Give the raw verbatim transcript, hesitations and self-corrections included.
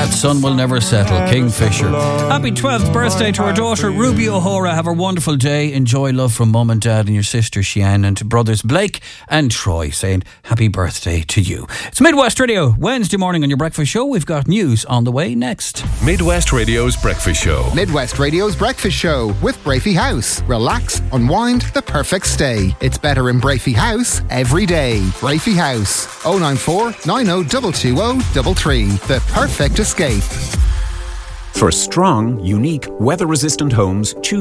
That sun will never settle. Kingfisher. Happy twelfth birthday to our daughter Ruby O'Hora. Have a wonderful day. Enjoy love from mum and dad and your sister Sheann, and to brothers Blake and Troy, saying happy birthday to you. It's Midwest Radio, Wednesday morning on your breakfast show. We've got news on the way next. Midwest Radio's Breakfast Show. Midwest Radio's Breakfast Show with Brafey House. Relax, unwind, the perfect stay. It's better in Brafey House every day. Brafey House. oh nine four, nine oh two two oh three three. The perfect escape. For strong, unique, weather-resistant homes, choose